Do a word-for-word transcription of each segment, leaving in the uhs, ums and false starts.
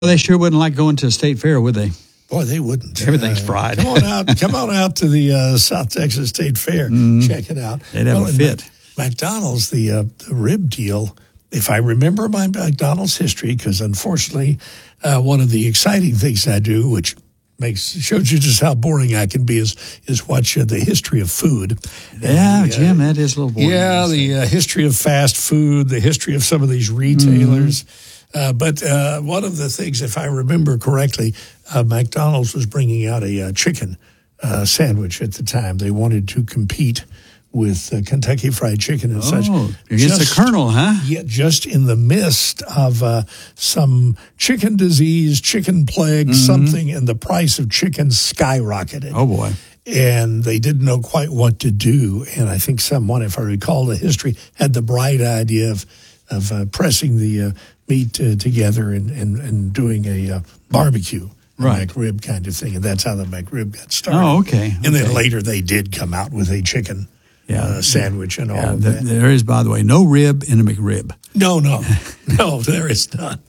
Well, they sure wouldn't like going to a state fair, would they? Boy, they wouldn't. Everything's uh, fried. Come on out. Come on out to the uh, South Texas State Fair. Mm-hmm. Check it out. They'd have well, a fit. McDonald's, the, uh, the rib deal, if I remember my McDonald's history, because unfortunately, uh, one of the exciting things I do, which makes shows you just how boring I can be, is is watch uh, the history of food. Yeah, and, uh, Jim, that is a little boring. Yeah, the uh, history of fast food, the history of some of these retailers. Mm-hmm. Uh, but uh, one of the things, if I remember correctly, uh, McDonald's was bringing out a uh, chicken uh, sandwich at the time. They wanted to compete with uh, Kentucky Fried Chicken and oh, such. Against just, the Colonel, huh? Yeah, just in the midst of uh, some chicken disease, chicken plague, mm-hmm. something, and the price of chicken skyrocketed. Oh, boy. And they didn't know quite what to do. And I think someone, if I recall the history, had the bright idea of of uh, pressing the uh, meat uh, together and, and, and doing a uh, barbecue, a right. McRib kind of thing. And that's how the McRib got started. Oh, okay. And okay. then later they did come out with a chicken yeah. uh, sandwich and all yeah, of the, that. There is, by the way, no rib in a McRib. No, no. No, there is not.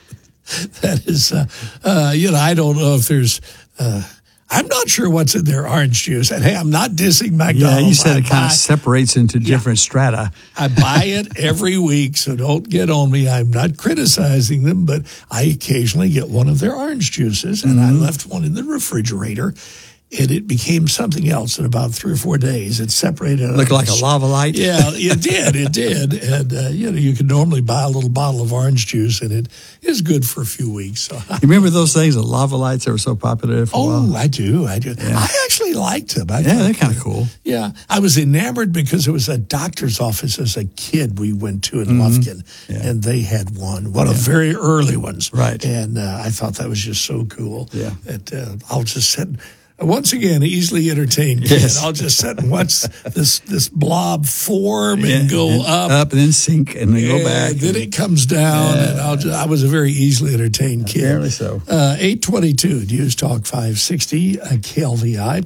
That is, uh, uh, you know, I don't know if there's... Uh, I'm not sure what's in their orange juice. And hey, I'm not dissing McDonald's. Yeah, you said I it kind buy, of separates into different yeah, strata. I buy it every week, so don't get on me. I'm not criticizing them, but I occasionally get one of their orange juices, and mm-hmm. I left one in the refrigerator, and it became something else in about three or four days. It separated. Looked like a lava light? Yeah, it did. It did. And, uh, you know, you can normally buy a little bottle of orange juice, and it is good for a few weeks. So you remember those things, the lava lights that were so popular for oh, a while? I do. I do. Yeah. I actually liked them. I yeah, they're kind of cool. Yeah. I was enamored because it was a doctor's office as a kid we went to in mm-hmm. Lufkin, yeah. and they had one, one yeah. of the very early ones. Right. And uh, I thought that was just so cool. Yeah. That uh, I'll just sit... Once again, easily entertained kid. Yes. I'll just sit and watch this this blob form yeah, and go and up, up and then sink and then go back. Then and, it comes down, yeah. and I'll just, I was a very easily entertained kid. Apparently so. Uh, eight twenty-two News Talk five sixty uh, K L V I.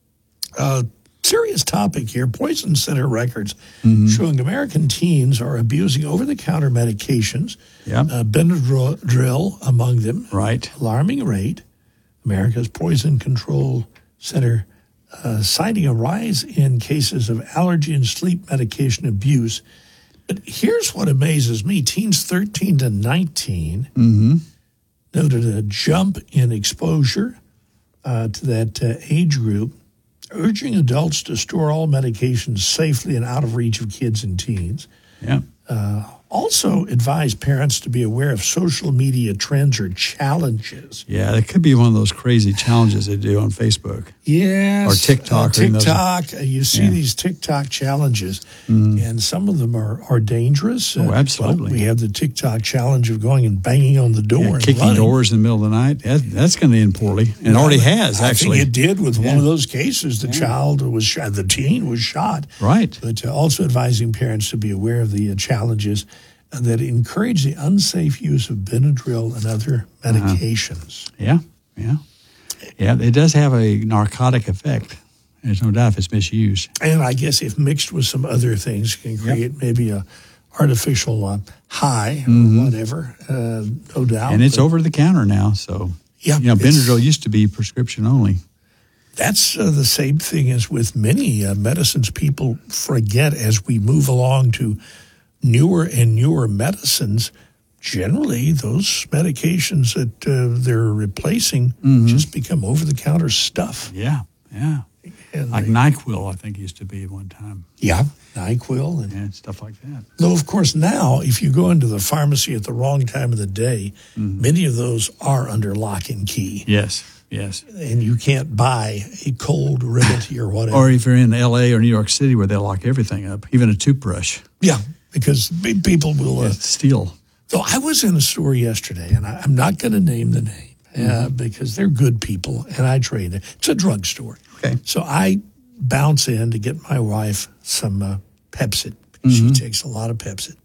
Uh, serious topic here. Poison Center records mm-hmm. showing American teens are abusing over-the-counter medications. Yeah, uh, Benadryl among them. Right, alarming rate. America's Poison Control Center uh, citing a rise in cases of allergy and sleep medication abuse. But here's what amazes me. Teens thirteen to nineteen mm-hmm. noted a jump in exposure uh, to that uh, age group, urging adults to store all medications safely and out of reach of kids and teens. Yeah. Uh, also advise parents to be aware of social media trends or challenges. Yeah, it could be one of those crazy challenges they do on Facebook. Yes. Or TikTok. Uh, TikTok. Or you see yeah. these TikTok challenges, mm. and some of them are, are dangerous. Oh, absolutely. Well, we have the TikTok challenge of going and banging on the door yeah, and kicking running. doors in the middle of the night. That, that's going to end poorly. And well, already has, actually. I think it did with yeah. one of those cases. The yeah. child was shot, the teen was shot. Right. But uh, also advising parents to be aware of the uh, challenges that encourage the unsafe use of Benadryl and other medications. Uh-huh. Yeah, yeah. Yeah, it does have a narcotic effect. There's no doubt if it's misused. And I guess if mixed with some other things, can create yep. maybe a artificial uh, high or mm-hmm. whatever, uh, no doubt. And it's but, over the counter now, so, yeah, you know, Benadryl used to be prescription only. That's uh, the same thing as with many uh, medicines. People forget as we move along to newer and newer medicines, generally those medications that uh, they're replacing mm-hmm. just become over-the-counter stuff. Yeah, yeah. And like they, NyQuil, I think, used to be at one time. Yeah, NyQuil. And, and stuff like that. Though, of course, now, if you go into the pharmacy at the wrong time of the day, mm-hmm. many of those are under lock and key. Yes. Yes. And you can't buy a cold Ribbity or whatever. Or if you're in L A or New York City where they lock everything up, even a toothbrush. Yeah. Because people will uh, steal. So I was in a store yesterday, and I, I'm not going to name the name uh, mm-hmm. because they're good people, and I trade it. It's a drugstore. Okay. So I bounce in to get my wife some uh, Pepcid. Mm-hmm. She takes a lot of Pepcid.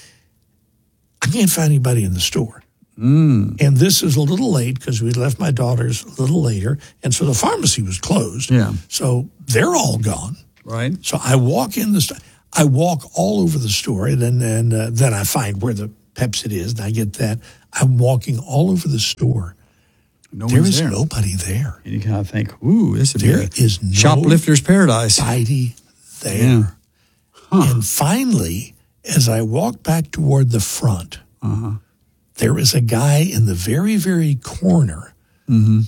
I can't find anybody in the store. Mm. And this is a little late because we left my daughters a little later, and so the pharmacy was closed. Yeah. So they're all gone. Right. So I walk in the store. I walk all over the store, and then and, uh, then I find where the Pepsi it is, and I get that. I'm walking all over the store. No there one's is there. nobody there. And you kind of think, ooh, this would There be a is no shoplifter's paradise. Nobody there. Yeah. Huh. And finally, as I walk back toward the front, Uh-huh. there is a guy in the very, very corner Mm-hmm.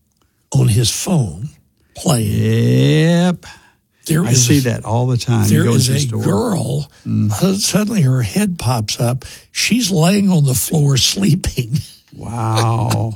on his phone playing. Yep. There I is see that all the time. There you go is to the a store. girl, Mm. uh, suddenly her head pops up. She's laying on the floor sleeping. Wow.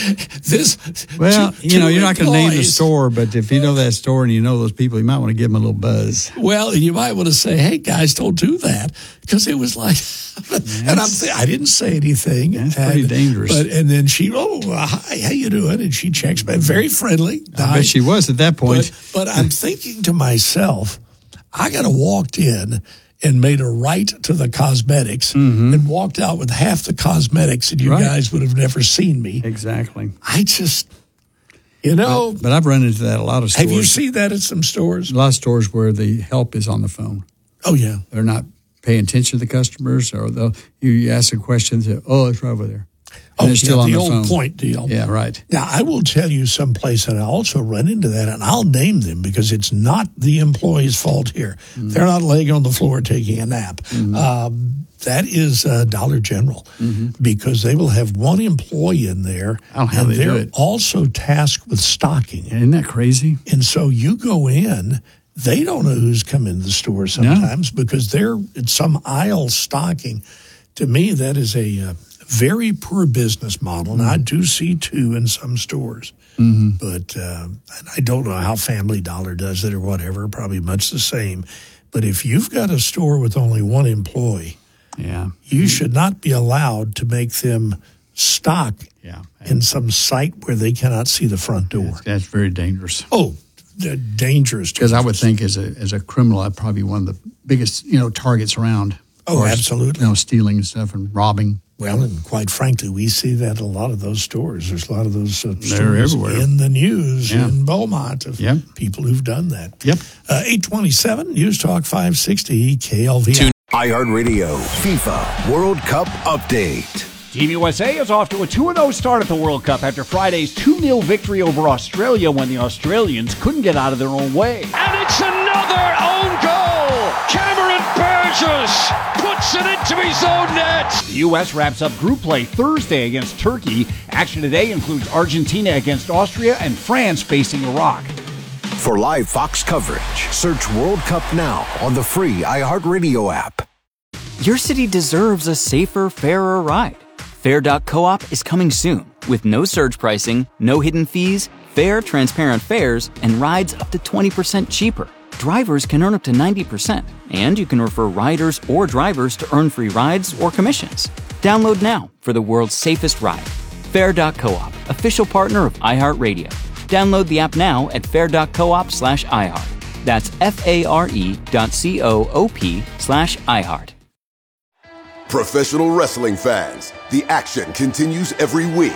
This Well, two- you know, two you're not going to name the employees- store, but if you know that store and you know those people, you might want to give them a little buzz. Well, you might want to say, "Hey, guys, don't do that," because it was like, and I'm th- I didn't say anything. That's pretty and, dangerous. But and then she, oh, hi, how you doing? And she checks me, very friendly. I bet she was at that point. But, but I'm thinking to myself, I got to walked in and made a right to the cosmetics Mm-hmm. and walked out with half the cosmetics, and you Right. guys would have never seen me. Exactly. I just, you know, But I've run into that a lot of stores. have you seen that at some stores? a lot of stores where the help is on the phone. Oh, yeah. They're not paying attention to the customers, or they'll you ask a question, say, oh, it's right over there. And Oh, they're yeah, still on the the old phone. point deal. Yeah, right. Now, I will tell you some place that I also run into that, and I'll name them because it's not the employee's fault here. Mm-hmm. They're not laying on the floor taking a nap. Mm-hmm. Um, that is uh, Dollar General Mm-hmm. because they will have one employee in there, I don't know how and they do they're it. also tasked with stocking. Isn't that crazy? And so you go in, they don't know who's come in the store sometimes because they're in some aisle stocking. To me, that is a uh, very poor business model, and I do see two in some stores. Mm-hmm. But uh, and I don't know how Family Dollar does it or whatever, probably much the same. But if you've got a store with only one employee, Yeah. you should not be allowed to make them stock Yeah. in some site where they cannot see the front door. That's, that's very dangerous. Oh, d- dangerous. Because I would think as a as a criminal, I'd probably be one of the biggest, you know, targets around. Oh, Or, absolutely. You know, stealing and stuff and robbing. Well, and quite frankly, we see that in a lot of those stores. There's a lot of those uh, They're stores everywhere. in the news Yeah. in Beaumont of Yep. people who've done that. Yep. Uh, eight twenty-seven, News Talk five sixty, K L V. iHeartRadio FIFA World Cup Update. Team U S A is off to a two and oh start at the World Cup after Friday's two nil victory over Australia when the Australians couldn't get out of their own way. And it's another own goal! Cameron Burgess puts it into his own net! The U S wraps up group play Thursday against Turkey. Action today includes Argentina against Austria and France facing Iraq. For live Fox coverage, search World Cup now on the free iHeartRadio app. Your city deserves a safer, fairer ride. Fair dot coop is coming soon with no surge pricing, no hidden fees, fair, transparent fares, and rides up to twenty percent cheaper. Drivers can earn up to ninety percent, and you can refer riders or drivers to earn free rides or commissions. Download now for the world's safest ride. Fair dot coop, official partner of iHeartRadio. Download the app now at fair dot coop slash iHeart. That's F-A-R-E dot C-O-O-P slash iHeart. Professional wrestling fans, the action continues every week.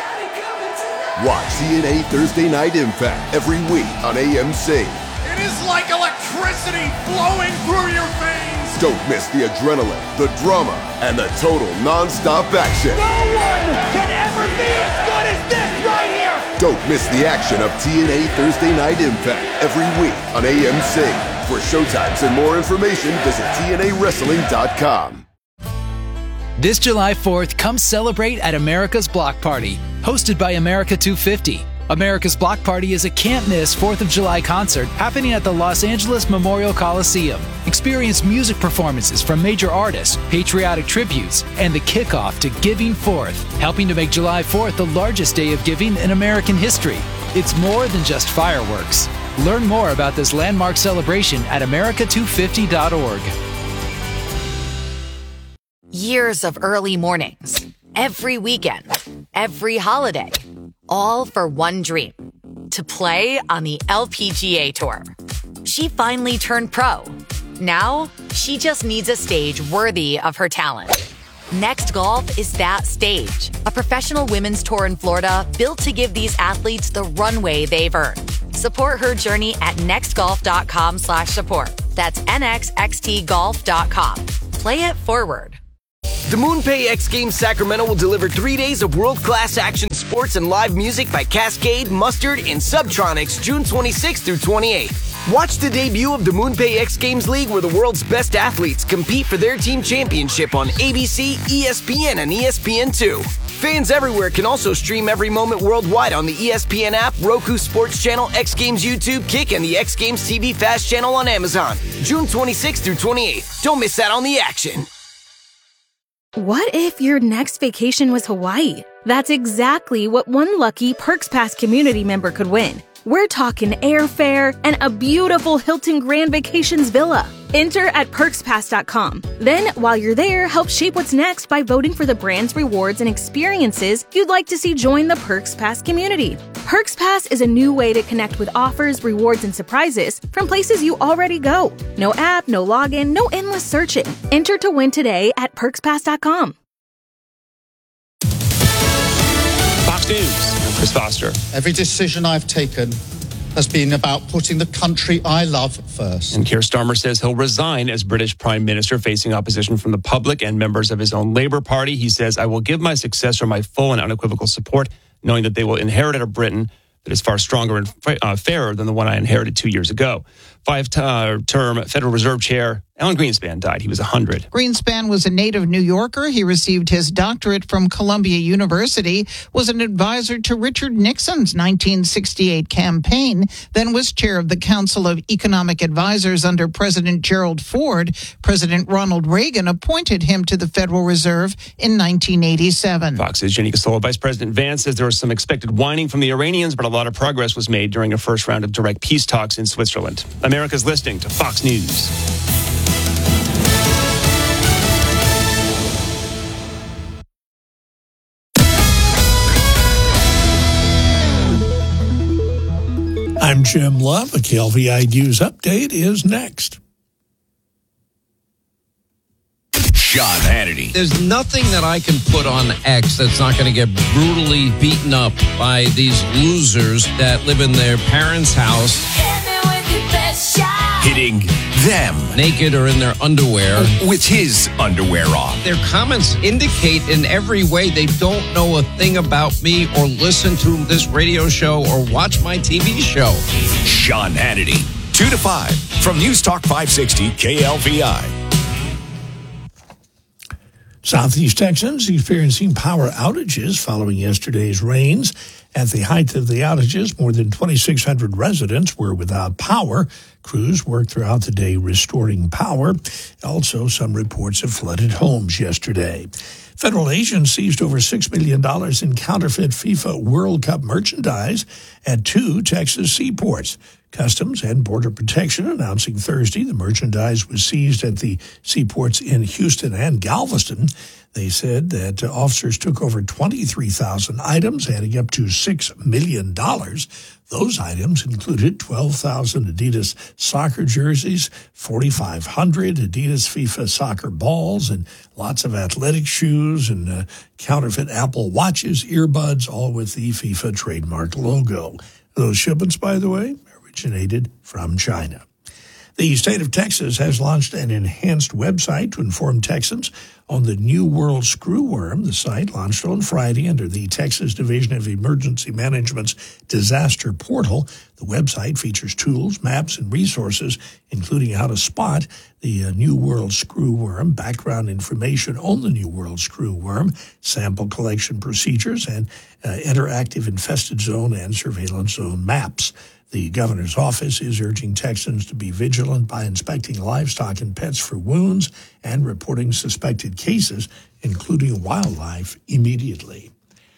Watch T N A Thursday Night Impact every week on A M C. It is like electricity flowing through your veins. Don't miss the adrenaline, the drama, and the total non-stop action. No one can ever be as good as this right here. Don't miss the action of T N A Thursday Night Impact every week on A M C. For showtimes and more information, visit T N A wrestling dot com. This July fourth, come celebrate at America's Block Party, hosted by America two fifty. America's Block Party is a can't-miss fourth of July concert happening at the Los Angeles Memorial Coliseum. Experience music performances from major artists, patriotic tributes, and the kickoff to Giving Fourth, helping to make July fourth the largest day of giving in American history. It's more than just fireworks. Learn more about this landmark celebration at America two fifty dot org. Years of early mornings, every weekend, every holiday, all for one dream, to play on the L P G A Tour. She finally turned pro. Now, she just needs a stage worthy of her talent. Next Golf is that stage, a professional women's tour in Florida built to give these athletes the runway they've earned. Support her journey at nextgolf.com slash support. That's N X X T golf dot com. Play it forward. The MoonPay X Games Sacramento will deliver three days of world-class action sports and live music by Cascade, Mustard, and Subtronics June twenty-sixth through twenty-eighth. Watch the debut of the MoonPay X Games League, where the world's best athletes compete for their team championship on A B C, E S P N, and E S P N two. Fans everywhere can also stream every moment worldwide on the E S P N app, Roku Sports Channel, X Games YouTube, Kick, and the X Games T V Fast channel on Amazon. June twenty-sixth through twenty-eighth. Don't miss out on the action. What if your next vacation was Hawaii? That's exactly what one lucky Perks Pass community member could win. We're talking airfare and a beautiful Hilton Grand Vacations villa. Enter at perks pass dot com. Then, while you're there, help shape what's next by voting for the brands, rewards, and experiences you'd like to see join the Perks Pass community. Perks Pass is a new way to connect with offers, rewards, and surprises from places you already go. No app, no login, no endless searching. Enter to win today at perks pass dot com. Fox News, I'm Chris Foster. Every decision I've taken has been about putting the country I love first. And Keir Starmer says he'll resign as British Prime Minister, facing opposition from the public and members of his own Labour Party. He says, I will give my successor my full and unequivocal support, knowing that they will inherit a Britain that is far stronger and uh, fairer than the one I inherited two years ago. Five-term Federal Reserve Chair Alan Greenspan died. He was one hundred. Greenspan was a native New Yorker. He received his doctorate from Columbia University, was an advisor to Richard Nixon's nineteen sixty-eight campaign, then was chair of the Council of Economic Advisors under President Gerald Ford. President Ronald Reagan appointed him to the Federal Reserve in nineteen eighty-seven. Fox's Jenny Costello. Vice President Vance says there was some expected whining from the Iranians, but a lot of progress was made during a first round of direct peace talks in Switzerland. America's listening to Fox News. I'm Jim Love. A K L V I News update is next. Sean Hannity. There's nothing that I can put on X that's not going to get brutally beaten up by these losers that live in their parents' house. Hitting them. Naked or in their underwear. With his underwear on. Their comments indicate in every way they don't know a thing about me or listen to this radio show or watch my T V show. Sean Hannity. two to five from News Talk five sixty K L V I. Southeast Texans experiencing power outages following yesterday's rains. At the height of the outages, more than twenty-six hundred residents were without power. Crews worked throughout the day restoring power. Also, some reports of flooded homes yesterday. Federal agents seized over six million dollars in counterfeit FIFA World Cup merchandise at two Texas seaports. Customs and Border Protection announcing Thursday the merchandise was seized at the seaports in Houston and Galveston. They said that officers took over twenty-three thousand items, adding up to six million dollars. Those items included twelve thousand Adidas soccer jerseys, forty-five hundred Adidas FIFA soccer balls, and lots of athletic shoes and uh, counterfeit Apple watches, earbuds, all with the FIFA trademark logo. Those shipments, by the way, originated from China. The state of Texas has launched an enhanced website to inform Texans on the New World Screwworm. The site, launched on Friday under the Texas Division of Emergency Management's Disaster Portal. The website features tools, maps, and resources, including how to spot the uh, New World Screwworm, background information on the New World Screwworm, sample collection procedures, and uh, interactive infested zone and surveillance zone maps. The governor's office is urging Texans to be vigilant by inspecting livestock and pets for wounds and reporting suspected cases, including wildlife, immediately.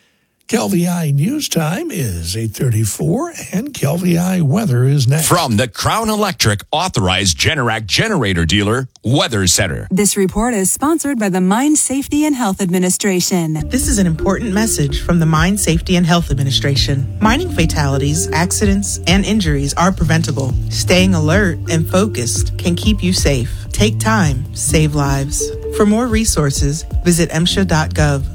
K L V I News Time is eight thirty-four, and K L V I Weather is next. From the Crown Electric Authorized Generac Generator Dealer, Weather Center. This report is sponsored by the Mine Safety and Health Administration. This is an important message from the Mine Safety and Health Administration. Mining fatalities, accidents, and injuries are preventable. Staying alert and focused can keep you safe. Take time, save lives. For more resources, visit M S H A dot gov.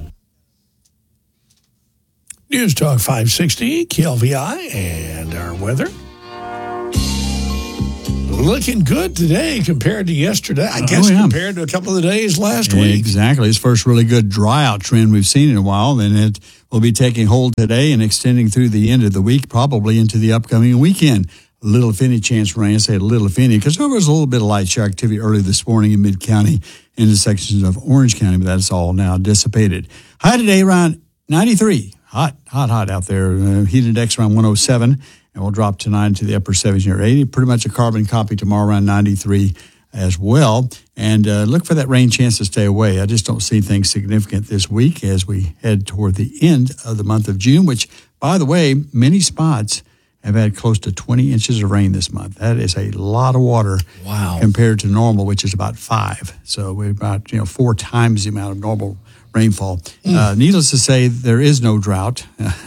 News Talk five sixty, K L V I, and our weather. looking good today compared to yesterday. I guess oh, yeah. compared to a couple of the days last week. Exactly. It's the first really good dry out trend we've seen in a while, and it will be taking hold today and extending through the end of the week, probably into the upcoming weekend. Little if any chance for rain. I say little if any because there was a little bit of light shower activity early this morning in mid-county into sections of Orange County, but that's all now dissipated. High today around ninety-three. Hot, hot, hot out there. Uh, heat index around one oh seven, and we'll drop tonight into the upper seventies near eighty. Pretty much a carbon copy tomorrow around ninety-three as well. And uh, look for that rain chance to stay away. I just don't see things significant this week as we head toward the end of the month of June, which, by the way, many spots have had close to twenty inches of rain this month. That is a lot of water wow. compared to normal, which is about five. So we're about, you know, four times the amount of normal rainfall. Mm. Uh, needless to say, there is no drought.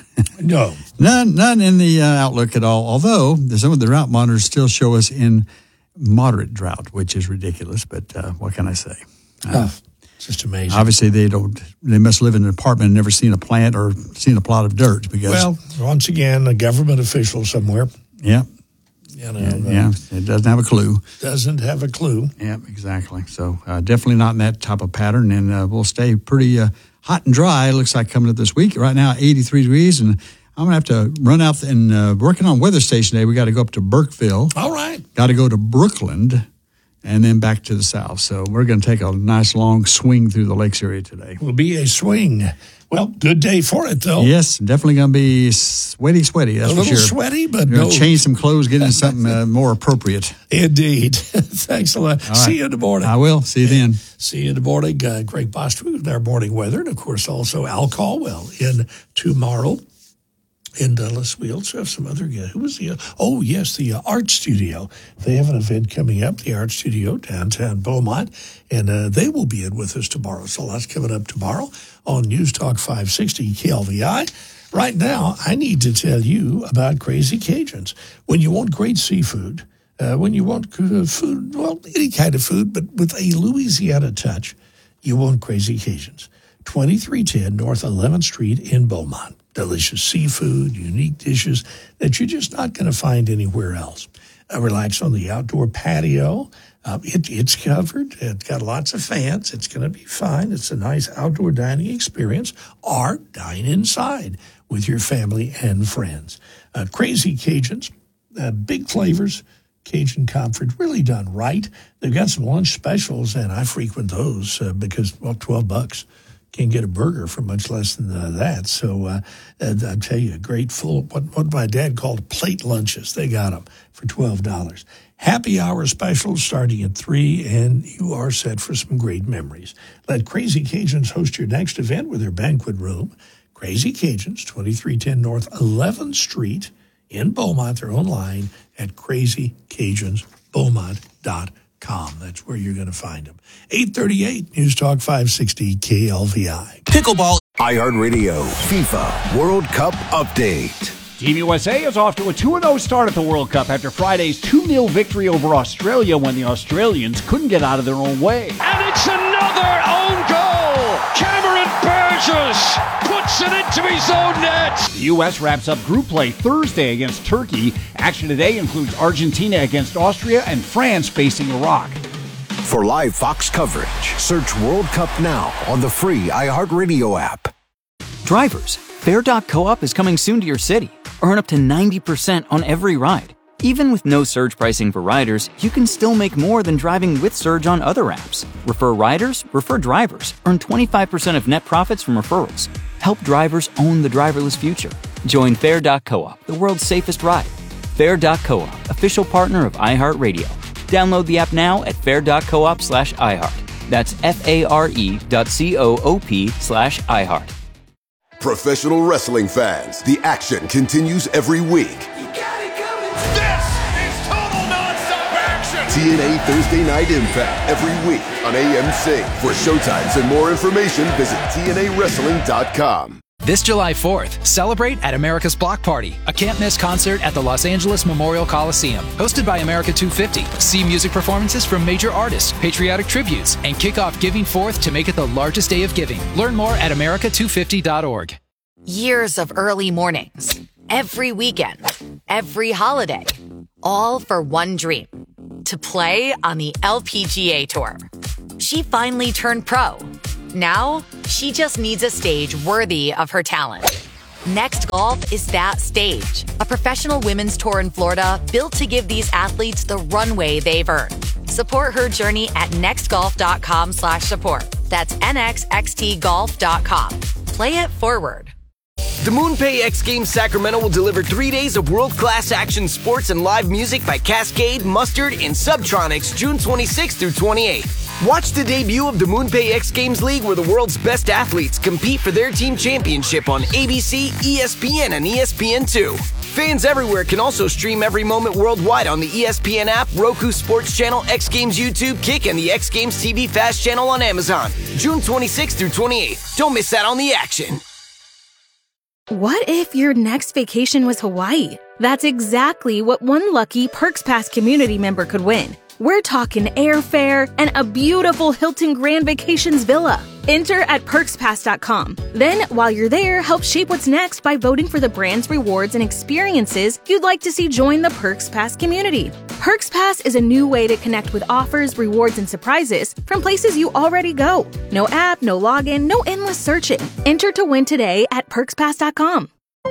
no. None none in the uh, outlook at all, although some of the drought monitors still show us in moderate drought, which is ridiculous, but uh, what can I say? Uh, oh. It's just amazing. Obviously, they don't. They must live in an apartment and never seen a plant or seen a plot of dirt. Because well, once again, a government official somewhere. Yeah, you know, yeah, uh, yeah. It doesn't have a clue. Doesn't have a clue. Yeah, exactly. So uh, definitely not in that type of pattern, and uh, we'll stay pretty uh, hot and dry. It looks like coming up this week. Right now, eighty-three degrees, and I'm gonna have to run out and uh, working on weather station day. We got to go up to Burkeville. All right. Got to go to Brookland. And then back to the south. So we're going to take a nice long swing through the lakes area today. Will be a swing. Well, good day for it, though. Yes, definitely going to be sweaty, sweaty. That's a for little sure. sweaty, but You're no. Going to change some clothes, get into something uh, more appropriate. Indeed. Thanks a lot. Right. See you in the morning. I will. See you then. See you in the morning. Uh, Greg Bostwick with our morning weather. And, of course, also Al Caldwell in tomorrow. And uh, let's we also have some other guys. Who was the? Uh, oh, yes, the uh, Art Studio. They have an event coming up, the Art Studio downtown Beaumont, and uh, they will be in with us tomorrow. So that's coming up tomorrow on News Talk five sixty K L V I. Right now, I need to tell you about Crazy Cajuns. When you want great seafood, uh, when you want uh, food, well, any kind of food, but with a Louisiana touch, you want Crazy Cajuns. twenty-three ten North eleventh Street in Beaumont. Delicious seafood, unique dishes that you're just not going to find anywhere else. Uh, relax on the outdoor patio. Uh, it, it's covered. It's got lots of fans. It's going to be fine. It's a nice outdoor dining experience. Or dine inside with your family and friends. Uh, Crazy Cajuns, uh, big flavors, Cajun comfort, really done right. They've got some lunch specials, and I frequent those uh, because, well, twelve bucks. Can't get a burger for much less than uh, that. So uh, I'll tell you, a great full, what, what my dad called plate lunches. They got them for twelve dollars. Happy hour specials starting at three, and you are set for some great memories. Let Crazy Cajuns host your next event with their banquet room. Crazy Cajuns, twenty-three ten North eleventh Street in Beaumont. They're online at crazy cajuns beaumont dot com. That's where you're going to find them. eight thirty-eight News Talk five sixty K L V I. Pickleball. iHeartRadio FIFA World Cup update. Team U S A is off to a two and oh start at the World Cup after Friday's two nil victory over Australia when the Australians couldn't get out of their own way. And it's another own goal! Cameron Burgess puts it into his own net! The U S wraps up group play Thursday against Turkey. Action today includes Argentina against Austria and France facing Iraq. For live Fox coverage, search World Cup now on the free iHeartRadio app. Drivers, Fair dot coop is coming soon to your city. Earn up to ninety percent on every ride. Even with no surge pricing for riders, you can still make more than driving with surge on other apps. Refer riders, refer drivers. Earn twenty-five percent of net profits from referrals. Help drivers own the driverless future. Join Fair dot coop, the world's safest ride. Fair dot coop, official partner of iHeartRadio. Download the app now at fair dot coop slash iHeart. That's F-A-R-E dot C-O-O-P slash iHeart. Professional wrestling fans, the action continues every week. This is total non-stop action! T N A Thursday Night Impact every week on A M C. For showtimes and more information, visit T N A wrestling dot com. This July fourth, celebrate at America's Block Party, a can't-miss concert at the Los Angeles Memorial Coliseum. Hosted by America two fifty. See music performances from major artists, patriotic tributes, and kick off Giving Fourth to make it the largest day of giving. Learn more at america two fifty dot org. Years of early mornings, every weekend, every holiday, all for one dream. to play on the L P G A Tour. She finally turned pro. Now, she just needs a stage worthy of her talent. Next Golf is that stage, a professional women's tour in Florida built to give these athletes the runway they've earned. Support her journey at nextgolf.com slash support. That's nxxtgolf dot com. Play it forward. The MoonPay X Games Sacramento will deliver three days of world-class action sports and live music by Cascade, Mustard, and Subtronics June twenty-sixth through twenty-eighth. Watch the debut of the MoonPay X Games League, where the world's best athletes compete for their team championship on A B C, E S P N, and E S P N two. Fans everywhere can also stream every moment worldwide on the E S P N app, Roku Sports Channel, X Games YouTube, Kick, and the X Games T V Fast channel on Amazon. June twenty-sixth through twenty-eighth. Don't miss out on the action. What if your next vacation was Hawaii? That's exactly what one lucky Perks Pass community member could win. We're talking airfare and a beautiful Hilton Grand Vacations villa. Enter at perks pass dot com. Then, while you're there, help shape what's next by voting for the brands, rewards, and experiences you'd like to see join the Perks Pass community. Perks Pass is a new way to connect with offers, rewards, and surprises from places you already go. No app, no login, no endless searching. Enter to win today at perks pass dot com.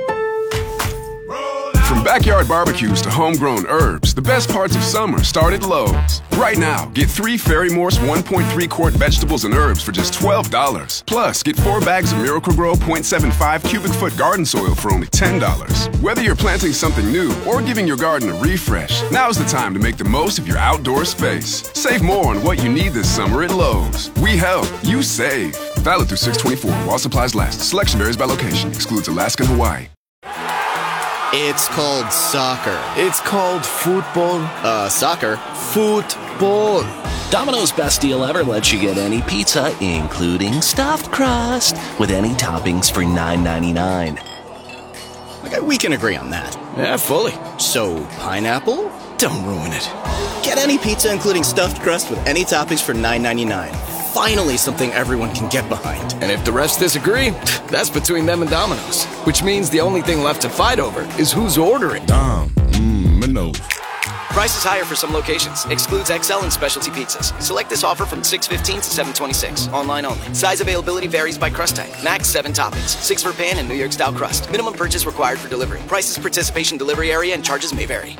From backyard barbecues to homegrown herbs, the best parts of summer start at Lowe's. Right now, get three Ferry Morse one point three quart vegetables and herbs for just twelve dollars. Plus, get four bags of Miracle-Gro point seven five cubic foot garden soil for only ten dollars. Whether you're planting something new or giving your garden a refresh, now's the time to make the most of your outdoor space. Save more on what you need this summer at Lowe's. We help, you save. Valid through six twenty-four while supplies last. Selection varies by location. Excludes Alaska and Hawaii. It's called soccer. It's called football. Uh, soccer. Football. Domino's best deal ever lets you get any pizza, including stuffed crust, with any toppings for nine ninety-nine. Okay, we can agree on that. Yeah, fully. So, pineapple? Don't ruin it. Get any pizza, including stuffed crust, with any toppings for nine ninety-nine. Finally, something everyone can get behind. And if the rest disagree, that's between them and Domino's. Which means the only thing left to fight over is who's ordering. Dom, mmm, no. Price is higher for some locations. Excludes X L and specialty pizzas. Select this offer from six fifteen to seven twenty-six. Online only. Size availability varies by crust type. Max seven toppings. Six for pan and New York style crust. Minimum purchase required for delivery. Prices, participation, delivery area, and charges may vary.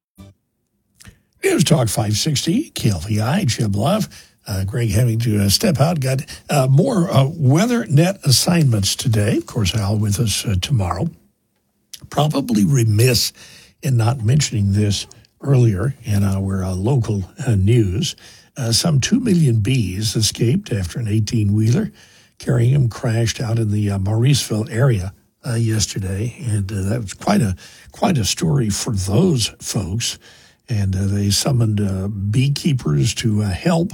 News Talk five sixty, K L V I, Jim Love. Uh, Greg having to uh, step out. Got uh, more uh, weather net assignments today. Of course, Al with us uh, tomorrow. Probably remiss in not mentioning this earlier in our uh, local uh, news. Uh, some two million bees escaped after an eighteen-wheeler carrying them crashed out in the uh, Mauriceville area uh, yesterday. And uh, that was quite a, quite a story for those folks. And uh, they summoned uh, beekeepers to uh, help.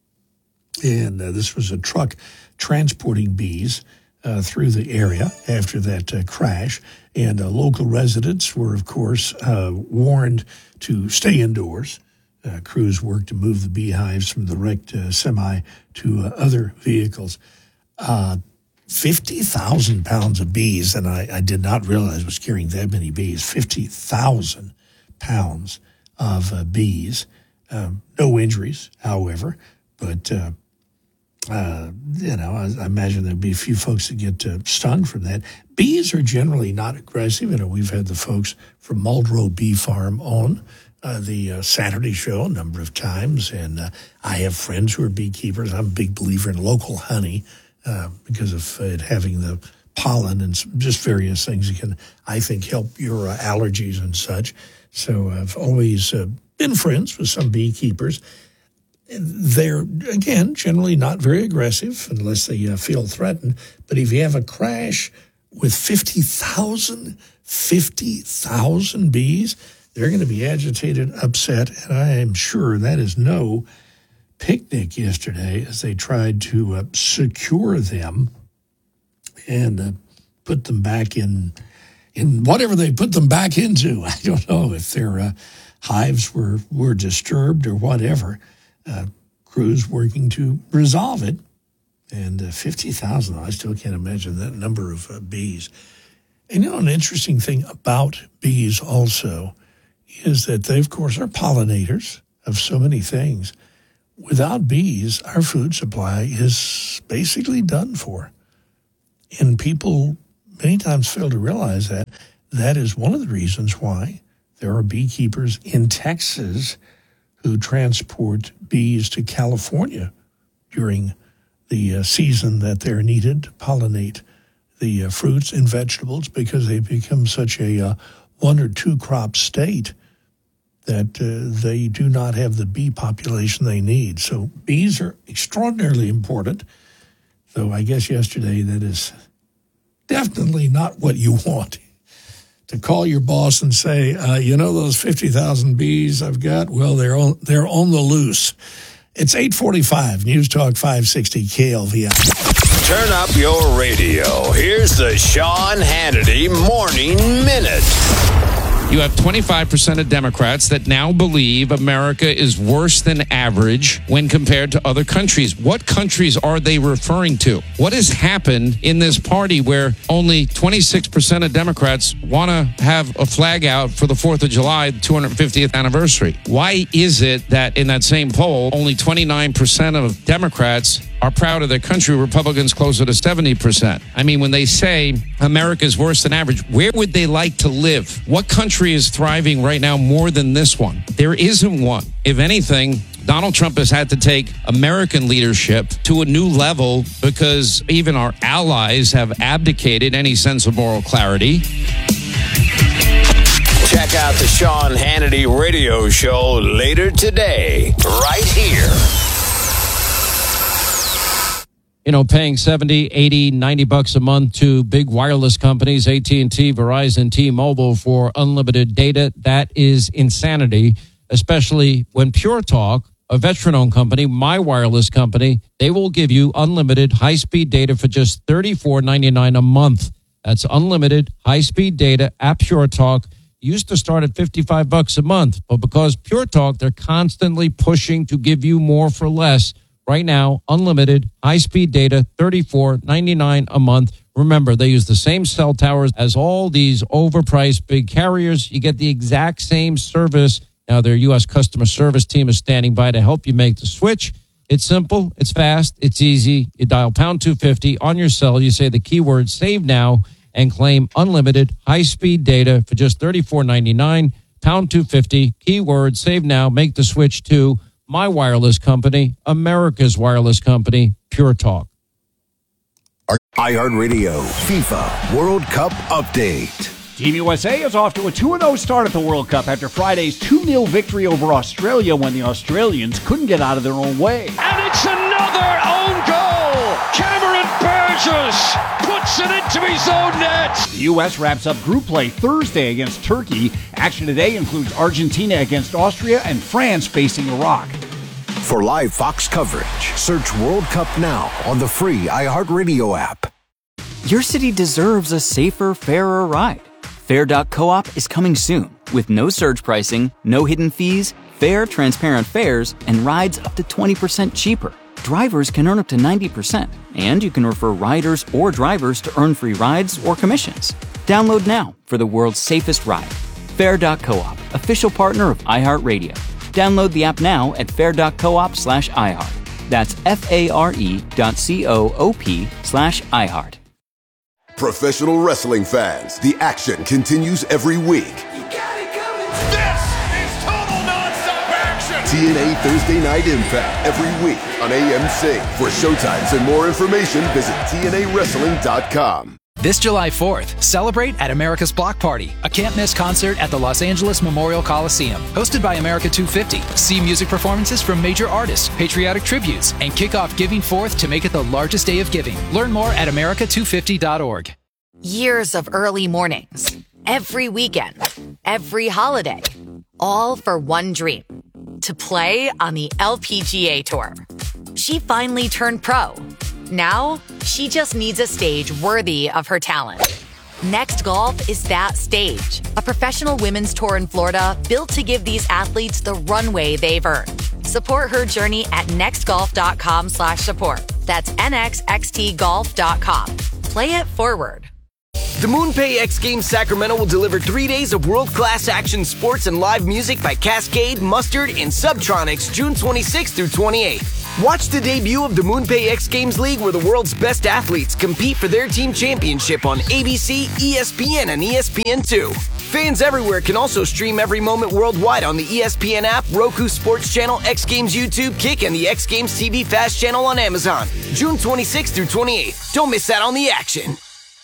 And uh, this was a truck transporting bees uh, through the area after that uh, crash. And uh, local residents were, of course, uh, warned to stay indoors. Uh, crews worked to move the beehives from the wrecked uh, semi to uh, other vehicles. Uh, fifty thousand pounds of bees, and I, I did not realize I was carrying that many bees. fifty thousand pounds of uh, bees. Um, no injuries, however, but... Uh, Uh, you know, I, I imagine there'd be a few folks that get uh, stung from that. Bees are generally not aggressive. You know, we've had the folks from Muldrow Bee Farm on uh, the uh, Saturday show a number of times, and uh, I have friends who are beekeepers. I'm a big believer in local honey uh, because of it having the pollen and just various things that can, I think, help your uh, allergies and such. So I've always uh, been friends with some beekeepers. They're, again, generally not very aggressive unless they uh, feel threatened. But if you have a crash with fifty thousand, fifty thousand bees, they're going to be agitated, upset, and I am sure that is no picnic yesterday as they tried to uh, secure them and uh, put them back in, in whatever they put them back into. I don't know if their uh, hives were, were disturbed or whatever. Uh, crews working to resolve it, and uh, fifty thousand, I still can't imagine that number of uh, bees. And you know, an interesting thing about bees also is that they, of course, are pollinators. of so many things. Without bees, our food supply is basically done for. And people many times fail to realize that. That is one of the reasons why there are beekeepers in Texas who transport bees to California during the uh, season that they're needed to pollinate the uh, fruits and vegetables, because they become such a uh, one or two crop state that uh, they do not have the bee population they need. So bees are extraordinarily important, though I guess yesterday that is definitely not what you want. To call your boss and say, uh, you know those fifty thousand bees I've got? Well, they're on, they're on the loose. It's eight forty-five, News Talk five sixty K L V I. Turn up your radio. Here's the Sean Hannity Morning Minute. You have twenty-five percent of Democrats that now believe America is worse than average when compared to other countries. What countries are they referring to? What has happened in this party where only twenty-six percent of Democrats want to have a flag out for the fourth of July, two hundred fiftieth anniversary? Why is it that in that same poll, only twenty-nine percent of Democrats are proud of their country, Republicans closer to seventy percent? I mean, when they say America's worse than average, where would they like to live? What country is thriving right now more than this one? There isn't one. If anything, Donald Trump has had to take American leadership to a new level because even our allies have abdicated any sense of moral clarity. Check out the Sean Hannity radio show later today, right here. You know, paying seventy, eighty, ninety bucks a month to big wireless companies, A T and T, Verizon, T-Mobile for unlimited data, that is insanity, especially when Pure Talk, a veteran-owned company, my wireless company, they will give you unlimited high-speed data for just thirty-four ninety-nine a month. That's unlimited high-speed data at Pure Talk. Used to start at fifty-five bucks a month, but because Pure Talk, they're constantly pushing to give you more for less. Right now, unlimited, high-speed data, thirty-four ninety-nine a month. Remember, they use the same cell towers as all these overpriced big carriers. You get the exact same service. Now, their U S customer service team is standing by to help you make the switch. It's simple, it's fast, it's easy. You dial pound two fifty on your cell. You say the keyword save now and claim unlimited, high-speed data for just thirty-four ninety-nine. Pound two fifty, keyword save now, make the switch to my wireless company, America's wireless company, Pure Talk. iHeartRadio FIFA World Cup Update. Team U S A is off to a two and oh start at the World Cup after Friday's two nil victory over Australia when the Australians couldn't get out of their own way. And it's another own goal! Cameron Burgess puts it into his own net! The U S wraps up group play Thursday against Turkey. Action today includes Argentina against Austria and France facing Iraq. For live Fox coverage, search World Cup Now on the free iHeartRadio app. Your city deserves a safer, fairer ride. Fair dot coop is coming soon with no surge pricing, no hidden fees, fair, transparent fares, and rides up to twenty percent cheaper. Drivers can earn up to ninety percent, and you can refer riders or drivers to earn free rides or commissions. Download now for the world's safest ride. Fair dot coop, official partner of iHeartRadio. Download the app now at fair dot coop slash iHeart. That's F-A-R-E dot C-O-O-P slash iHeart. Professional wrestling fans, the action continues every week. This is total nonstop action! T N A Thursday Night Impact every week on A M C. For showtimes and more information, visit T N A wrestling dot com. This July fourth, celebrate at America's Block Party, a can't-miss concert at the Los Angeles Memorial Coliseum. Hosted by America two fifty. See music performances from major artists, patriotic tributes, and kick off Giving Fourth to make it the largest day of giving. Learn more at America two fifty dot org. Years of early mornings, every weekend, every holiday, all for one dream, to play on the L P G A Tour. She finally turned pro. Now, she just needs a stage worthy of her talent. Next Golf is that stage, a professional women's tour in Florida built to give these athletes the runway they've earned. Support her journey at nextgolf.com slash support. That's N X X T golf dot com. Play it forward. The MoonPay X Games Sacramento will deliver three days of world-class action sports and live music by Cascade, Mustard, and Subtronics June twenty-sixth through twenty-eighth. Watch the debut of the MoonPay X Games League, where the world's best athletes compete for their team championship on A B C, E S P N, and E S P N two. Fans everywhere can also stream every moment worldwide on the E S P N app, Roku Sports Channel, X Games YouTube, Kick, and the X Games T V Fast Channel on Amazon. June twenty-sixth through twenty-eighth. Don't miss out on the action.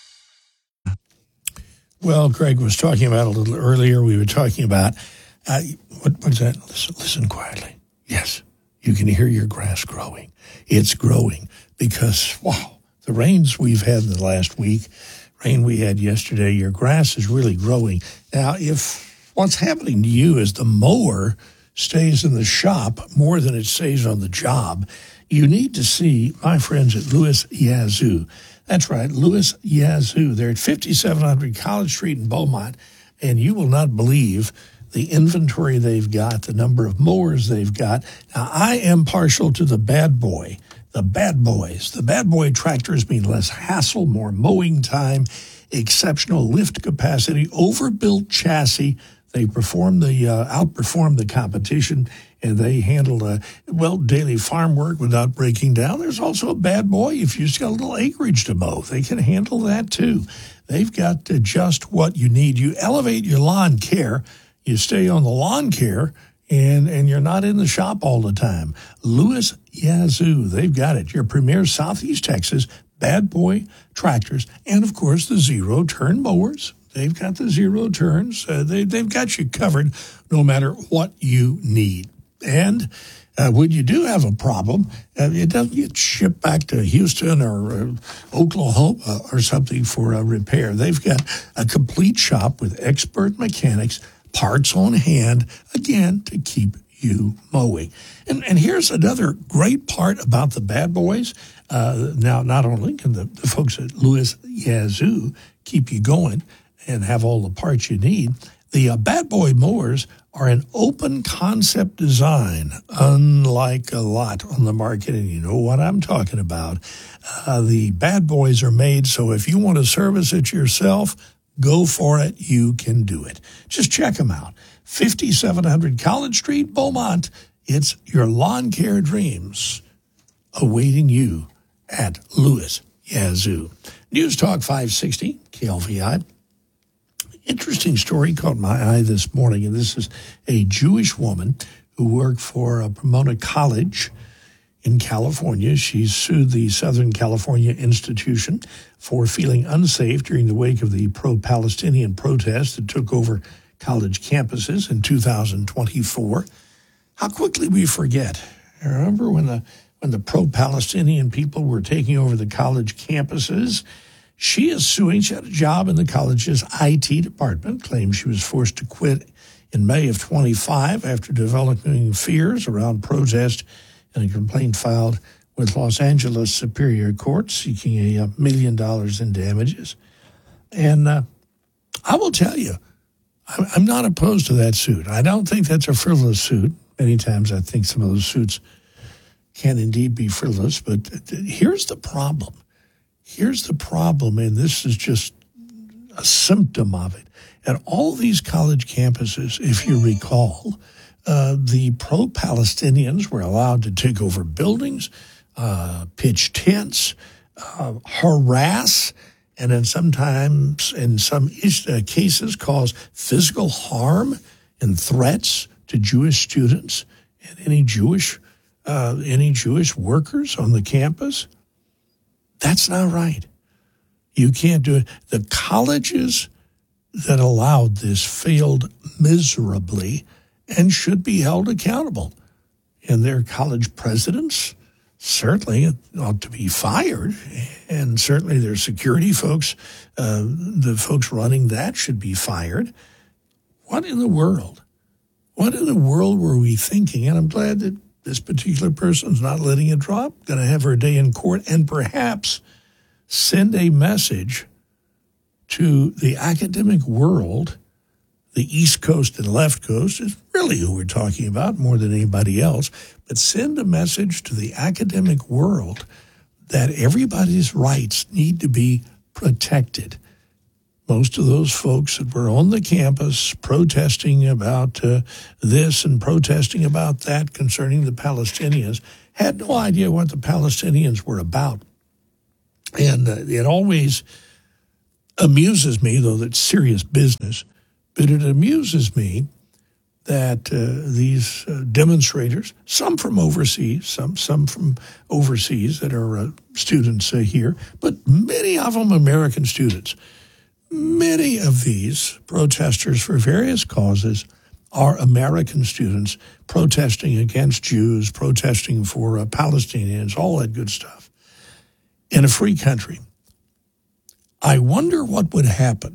Well, Greg was talking about a little earlier. We were talking about, uh, what, what's that? Listen, listen quietly. Yes, you can hear your grass growing. It's growing because, wow, the rains we've had in the last week, rain we had yesterday, your grass is really growing. Now, if what's happening to you is the mower stays in the shop more than it stays on the job, you need to see my friends at Louis Yazoo. That's right, Louis Yazoo. They're at fifty-seven hundred College Street in Beaumont, and you will not believe the inventory they've got, the number of mowers they've got. Now, I am partial to the bad boy, the bad boys. The bad boy tractors mean less hassle, more mowing time, exceptional lift capacity, overbuilt chassis. They perform the uh, outperform the competition, and they handle uh, well daily farm work without breaking down. There's also a bad boy if you just got a little acreage to mow. They can handle that too. They've got uh, just what you need. You elevate your lawn care. You stay on the lawn care, and and you're not in the shop all the time. Louis Yazoo, they've got it. Your premier Southeast Texas bad boy tractors, and of course the zero turn mowers. They've got the zero turns. Uh, they, they've got you covered no matter what you need. And uh, when you do have a problem, uh, it doesn't get shipped back to Houston or uh, Oklahoma or something for a repair. They've got a complete shop with expert mechanics, parts on hand, again, to keep you mowing. And, and here's another great part about the bad boys. Uh, now, not only can the, the folks at Louis Yazoo keep you going and have all the parts you need, the uh, bad boy mowers are an open concept design, unlike a lot on the market, and you know what I'm talking about. Uh, the bad boys are made so if you want to service it yourself, go for it. You can do it. Just check them out. fifty-seven hundred College Street, Beaumont. It's your lawn care dreams awaiting you at Louis Yazoo. News Talk five sixty, K L V I. Interesting story caught my eye this morning, and this is a Jewish woman who worked for uh, Pomona College in California. She sued the Southern California Institution for feeling unsafe during the wake of the pro-Palestinian protests that took over college campuses in two thousand twenty-four. How quickly we forget. I remember when the when the pro-Palestinian people were taking over the college campuses. She is suing. She had a job in the college's I T department, claims she was forced to quit in May of twenty-five after developing fears around protest and a complaint filed with Los Angeles Superior Court seeking a million dollars in damages. And uh, I will tell you, I'm not opposed to that suit. I don't think that's a frivolous suit. Many times I think some of those suits can indeed be frivolous, but here's the problem. Here's the problem, and this is just a symptom of it. At all these college campuses, if you recall, uh, the pro-Palestinians were allowed to take over buildings, uh, pitch tents, uh, harass, and then sometimes, in some uh, cases, cause physical harm and threats to Jewish students and any Jewish, uh, any Jewish workers on the campus. That's not right. You can't do it. The colleges that allowed this failed miserably and should be held accountable. And their college presidents certainly ought to be fired. And certainly their security folks, uh, the folks running that should be fired. What in the world? What in the world were we thinking? And I'm glad that this particular person's not letting it drop, going to have her day in court, and perhaps send a message to the academic world. The East Coast and left coast is really who we're talking about more than anybody else, but send a message to the academic world that everybody's rights need to be protected. most of those folks that were on the campus protesting about uh, this and protesting about that concerning the Palestinians had no idea what the Palestinians were about. And uh, it always amuses me, though that's serious business, but it amuses me that uh, these uh, demonstrators, some from overseas, some some from overseas that are uh, students uh, here, but many of them American students, many of these protesters for various causes are American students protesting against Jews, protesting for uh, Palestinians, all that good stuff, in a free country. I wonder what would happen.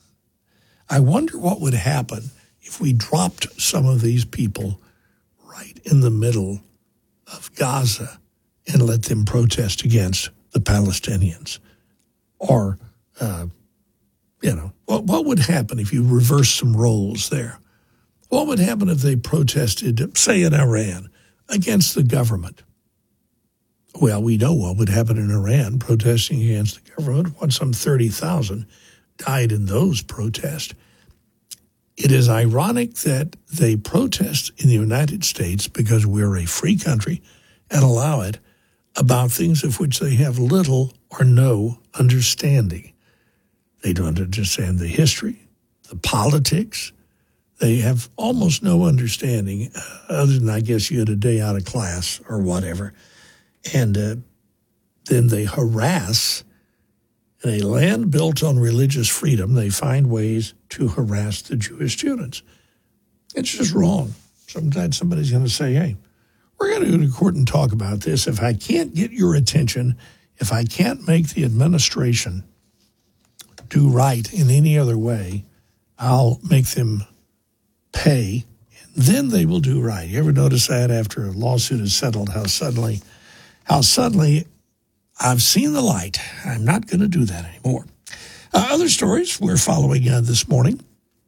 I wonder what would happen if we dropped some of these people right in the middle of Gaza and let them protest against the Palestinians. Or, uh, you know, what, what would happen if you reverse some roles there? What would happen if they protested, say in Iran, against the government? Well, we know what would happen in Iran, protesting against the government. What, some thirty thousand died in those protests. It is ironic that they protest in the United States because we're a free country and allow it about things of which they have little or no understanding. They don't understand the history, the politics. They have almost no understanding, uh, other than, I guess, you had a day out of class or whatever. And uh, then they harass. In a land built on religious freedom, they find ways to harass the Jewish students. It's just wrong. Sometimes somebody's going to say, hey, we're going to go to court and talk about this. If I can't get your attention, if I can't make the administration do right in any other way, I'll make them pay, and then they will do right. You ever notice that after a lawsuit is settled, how suddenly, how suddenly I've seen the light. I'm not going to do that anymore. Uh, other stories we're following uh, this morning.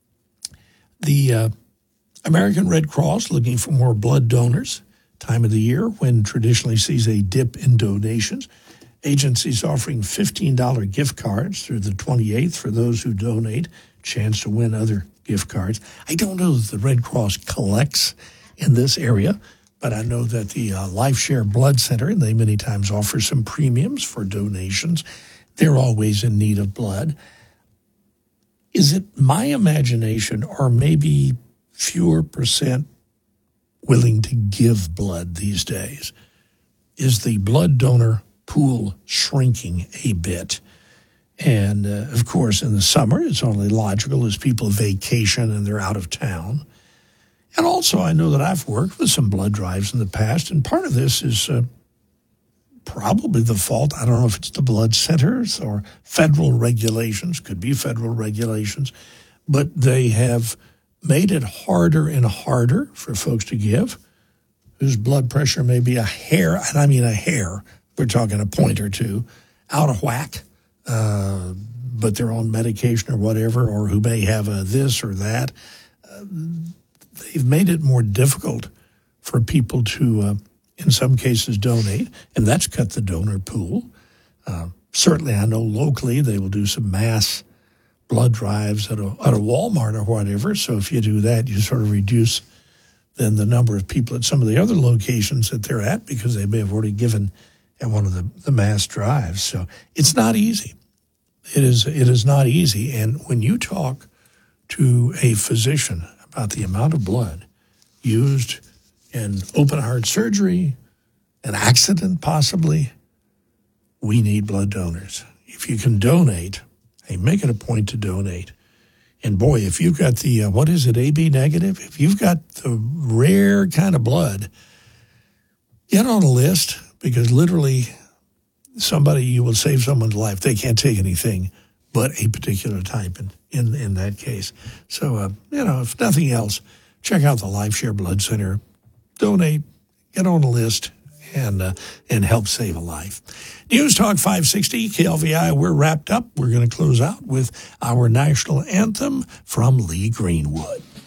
The uh, American Red Cross looking for more blood donors. Time of the year when traditionally sees a dip in donations. Agencies offering fifteen dollars gift cards through the twenty-eighth for those who donate. Chance to win other gift cards. I don't know that the Red Cross collects in this area, but I know that the uh, LifeShare Blood Center, they many times offer some premiums for donations. They're always in need of blood. Is it my imagination, or maybe fewer percent willing to give blood these days? Is the blood donor pool shrinking a bit? And, uh, of course, in the summer, it's only logical as people vacation and they're out of town. And also, I know that I've worked with some blood drives in the past, and part of this is uh, probably the fault. I don't know if it's the blood centers or federal regulations, could be federal regulations, but they have made it harder and harder for folks to give whose blood pressure may be a hair, and I mean a hair, we're talking a point or two, out of whack, uh, but they're on medication or whatever, or who may have a this or that. Uh, they've made it more difficult for people to, uh, in some cases, donate, and that's cut the donor pool. Uh, certainly, I know locally they will do some mass blood drives at a, at a Walmart or whatever, so if you do that, you sort of reduce then the number of people at some of the other locations that they're at because they may have already given at one of the, the mass drives. So it's not easy. It is it is not easy. And when you talk to a physician about the amount of blood used in open heart surgery, an accident possibly, we need blood donors. If you can donate, hey, make it a point to donate. And boy, if you've got the, uh, what is it, A B negative? If you've got the rare kind of blood, get on a list, because literally somebody, you will save someone's life. They can't take anything but a particular type in, in, in that case. So, uh, you know, if nothing else, check out the LifeShare Blood Center. Donate, get on a list, and uh, and help save a life. News Talk five sixty, K L V I, we're wrapped up. We're going to close out with our national anthem from Lee Greenwood.